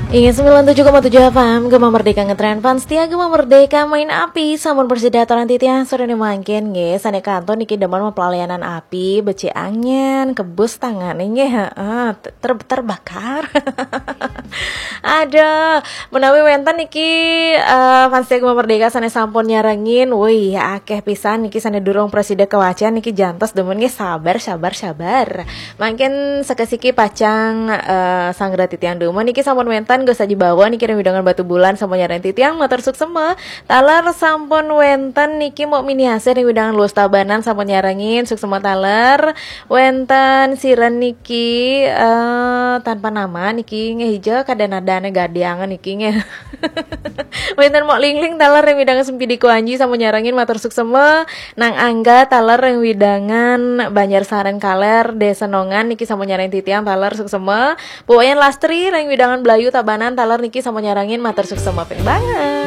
Ingin 97,7 FM Gema Merdeka ngetren fan setia Gema Merdeka main api sampun bersida toran titian sore mangkin nge sane kanto niki demen mau pelayanan api beci angin kebus tangan nge terbakar. Ada menawi wenten niki fans setia Gema Merdeka sane sampun nyarengin woi akeh pisan niki sane durung presida kewacian niki jantos demen nge sabar mangkin sekesiki pacang sanggra titian demen niki sampun wenten gak usah dibawa nih kirim hidangan batu bulan sama nyarain titiang motor suksema talar sampun wenten niki mau mini hasil nih hidangan luas tabanan sampun nyarangin suksema talar wenten siren niki tanpa nama niki ngehija kadang-kadang gadiangan niki nge wenten mau lingling talar yang hidangan sempidiku anji sama nyarangin motor suksema nang angga talar yang hidangan banjar saren kaler desa nongan niki sama nyarain titiang talar suksema pokoknya lastri yang hidangan belayu tabanan talar niki sama nyarangin mater suksema peng banget.